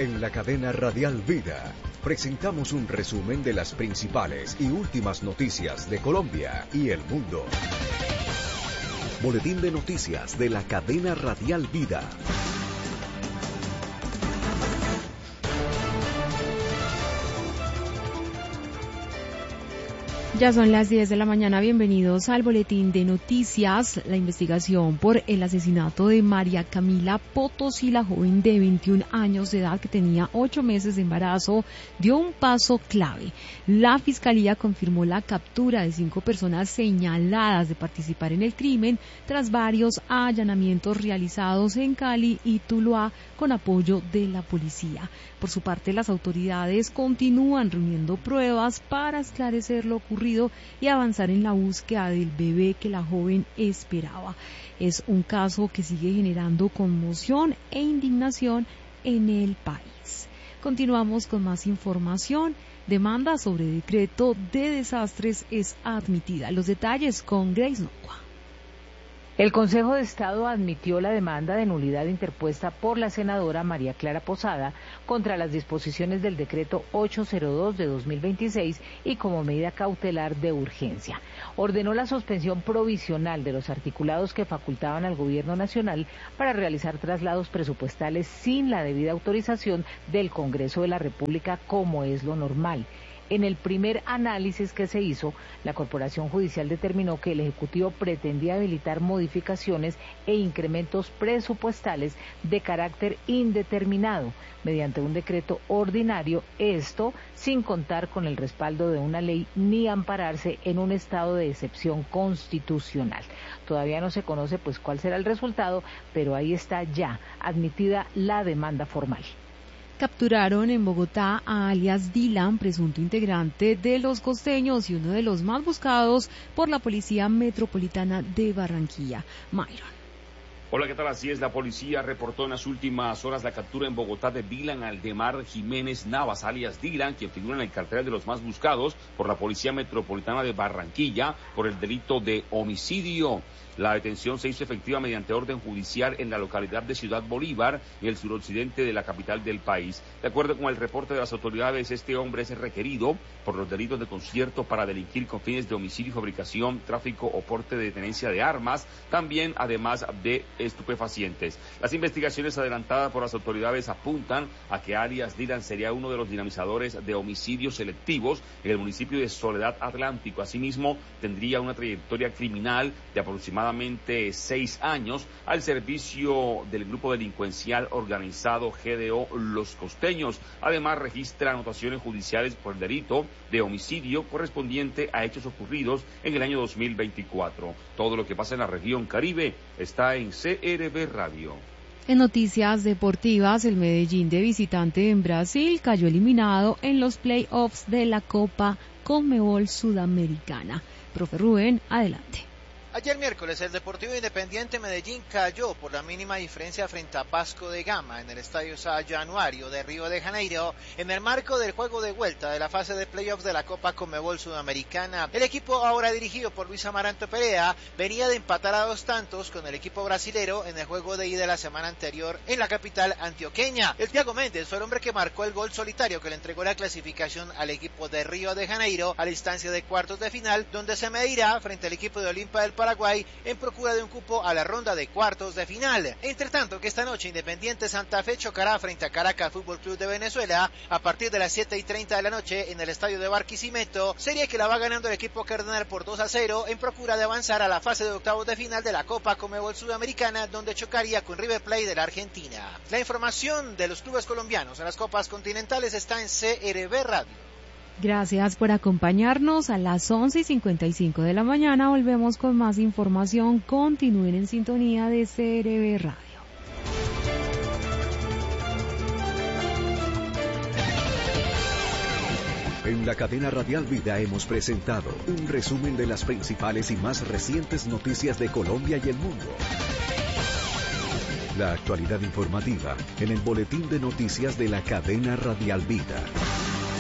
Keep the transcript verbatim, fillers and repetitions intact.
En la cadena Radial Vida presentamos un resumen de las principales y últimas noticias de Colombia y el mundo. Boletín de noticias de la cadena Radial Vida. Ya son las diez de la mañana, bienvenidos al boletín de noticias. La investigación por el asesinato de María Camila Potosí, la joven de veintiún años de edad que tenía ocho meses de embarazo, dio un paso clave. La Fiscalía confirmó la captura de cinco personas señaladas de participar en el crimen tras varios allanamientos realizados en Cali y Tuluá con apoyo de la policía. Por su parte, las autoridades continúan reuniendo pruebas para esclarecer lo ocurrido y avanzar en la búsqueda del bebé que la joven esperaba. Es un caso que sigue generando conmoción e indignación en el país. Continuamos con más información. Demanda sobre decreto de desastres es admitida. Los detalles con Grace Nocua. El Consejo de Estado admitió la demanda de nulidad interpuesta por la senadora María Clara Posada contra las disposiciones del decreto ochocientos dos de dos mil veintiséis y como medida cautelar de urgencia. Ordenó la suspensión provisional de los articulados que facultaban al Gobierno Nacional para realizar traslados presupuestales sin la debida autorización del Congreso de la República, como es lo normal. En el primer análisis que se hizo, la Corporación Judicial determinó que el Ejecutivo pretendía habilitar modificaciones e incrementos presupuestales de carácter indeterminado mediante un decreto ordinario, esto sin contar con el respaldo de una ley ni ampararse en un estado de excepción constitucional. Todavía no se conoce pues cuál será el resultado, pero ahí está ya admitida la demanda formal. Capturaron en Bogotá a alias Dylan, presunto integrante de Los Costeños y uno de los más buscados por la Policía Metropolitana de Barranquilla. Myron. Hola, ¿qué tal? Así es, la policía reportó en las últimas horas la captura en Bogotá de Dylan Aldemar Jiménez Navas, alias Dylan, quien figura en el cartel de los más buscados por la Policía Metropolitana de Barranquilla por el delito de homicidio. La detención se hizo efectiva mediante orden judicial en la localidad de Ciudad Bolívar, en el suroccidente de la capital del país. De acuerdo con el reporte de las autoridades, este hombre es requerido por los delitos de concierto para delinquir con fines de homicidio, fabricación, tráfico o porte de tenencia de armas, también además de estupefacientes. Las investigaciones adelantadas por las autoridades apuntan a que alias Dylan sería uno de los dinamizadores de homicidios selectivos en el municipio de Soledad Atlántico. Asimismo, tendría una trayectoria criminal de aproximadamente seis años al servicio del grupo delincuencial organizado G D O Los Costeños. Además, registra anotaciones judiciales por el delito de homicidio correspondiente a hechos ocurridos en el año dos mil veinticuatro. Todo lo que pasa en la región Caribe está en C R B Radio. En noticias deportivas, el Medellín de visitante en Brasil cayó eliminado en los playoffs de la Copa Conmebol Sudamericana. Profe Rubén, adelante. Ayer miércoles el Deportivo Independiente Medellín cayó por la mínima diferencia frente a Vasco de Gama en el Estadio Sá Januario de Río de Janeiro en el marco del juego de vuelta de la fase de playoffs de la Copa Conmebol Sudamericana. El equipo, ahora dirigido por Luis Amaranto Perea, venía de empatar a dos tantos con el equipo brasilero en el juego de ida la semana anterior en la capital antioqueña. El Thiago Méndez fue el hombre que marcó el gol solitario que le entregó la clasificación al equipo de Río de Janeiro a la instancia de cuartos de final, donde se medirá frente al equipo de Olimpia del Paraguay en procura de un cupo a la ronda de cuartos de final. Entre tanto que esta noche Independiente Santa Fe chocará frente a Caracas Fútbol Club de Venezuela a partir de las siete y treinta de la noche en el estadio de Barquisimeto, serie que la va ganando el equipo cardenal por dos a cero en procura de avanzar a la fase de octavos de final de la Copa Conmebol Sudamericana, donde chocaría con River Plate de la Argentina. La información de los clubes colombianos en las copas continentales está en C R B Radio. Gracias por acompañarnos. A las once y cincuenta y cinco de la mañana volvemos con más información. Continúen en sintonía de C R B Radio. En la cadena Radial Vida hemos presentado un resumen de las principales y más recientes noticias de Colombia y el mundo. La actualidad informativa en el boletín de noticias de la cadena Radial Vida.